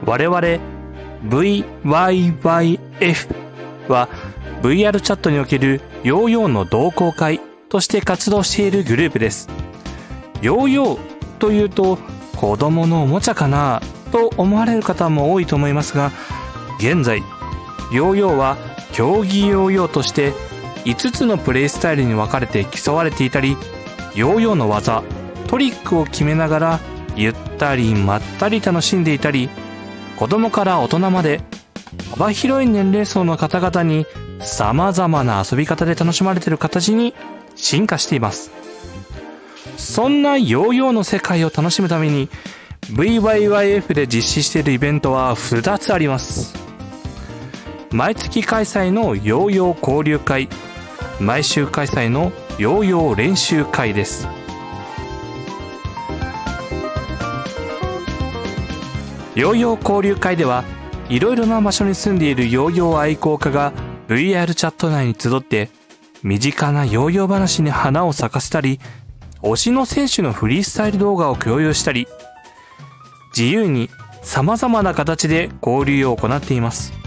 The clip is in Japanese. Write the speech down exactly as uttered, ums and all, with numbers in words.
我々 ブイワイワイエフ は ブイアール チャットにおけるヨーヨーの同好会として活動しているグループです。ヨーヨーというと子供のおもちゃかなと思われる方も多いと思いますが、現在ヨーヨーは競技ヨーヨーとしていつつのプレイスタイルに分かれて競われていたり、ヨーヨーの技トリックを決めながらゆったりまったり楽しんでいたり、子供から大人まで幅広い年齢層の方々に様々な遊び方で楽しまれている形に進化しています。そんなヨーヨーの世界を楽しむために ブイワイワイエフ で実施しているイベントはふたつあります。毎月開催のヨーヨー交流会、毎週開催のヨーヨー練習会です。ヨーヨー交流会ではいろいろな場所に住んでいるヨーヨー愛好家が ブイアール チャット内に集って身近なヨーヨー話に花を咲かせたり、推しの選手のフリースタイル動画を共有したり、自由に様々な形で交流を行っています。